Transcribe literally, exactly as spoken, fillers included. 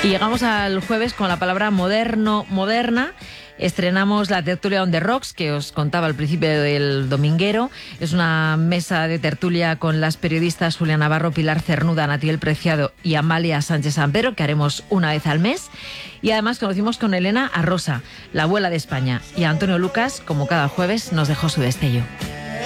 Y llegamos al jueves con la palabra moderno, moderna. Estrenamos la tertulia On The Rocks, que os contaba al principio del dominguero. Es una mesa de tertulia con las periodistas Julia Navarro, Pilar Cernuda, Natiel Preciado y Amalia Sánchez Sampero, que haremos una vez al mes. Y además conocimos con Elena Arrosa, la abuela de España. Y Antonio Lucas, como cada jueves, nos dejó su destello.